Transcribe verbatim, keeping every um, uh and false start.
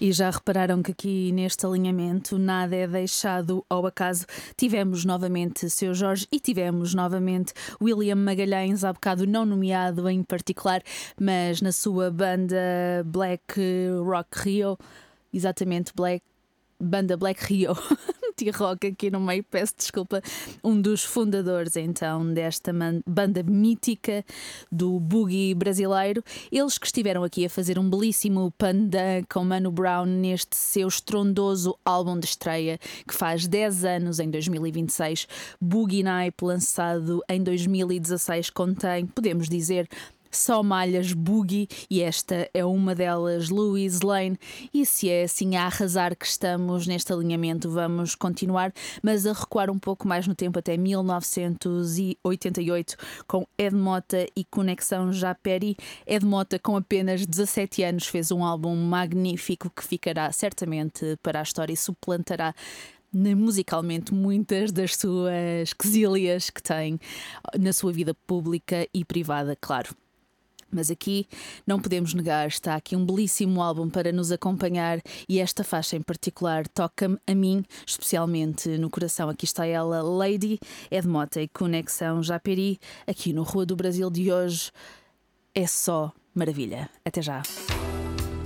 E já repararam que aqui neste alinhamento nada é deixado ao acaso. Tivemos novamente Seu Jorge e tivemos novamente William Magalhães, há bocado não nomeado em particular, mas na sua banda Black Rock Rio, exatamente, Black, banda Black Rio. T-Rock aqui no meio, peço desculpa, um dos fundadores então desta banda mítica do boogie brasileiro. Eles que estiveram aqui a fazer um belíssimo pandan com Mano Brown neste seu estrondoso álbum de estreia que faz dez anos em dois mil e vinte e seis. Boogie Night, lançado em dois mil e dezasseis, contém, podemos dizer, só malhas boogie, e esta é uma delas, Louis Lane. E se é assim a arrasar que estamos neste alinhamento, vamos continuar, mas a recuar um pouco mais no tempo até mil novecentos e oitenta e oito, com Ed Mota e Conexão Japeri. Ed Mota, com apenas dezassete anos, fez um álbum magnífico que ficará certamente para a história e suplantará musicalmente muitas das suas quesílias que tem na sua vida pública e privada, claro. Mas aqui não podemos negar, está aqui um belíssimo álbum para nos acompanhar, e esta faixa em particular toca-me a mim, especialmente no coração. Aqui está ela, Lady, Ed Mota e Conexão Japeri, aqui no Rua do Brasil de hoje. É só maravilha. Até já.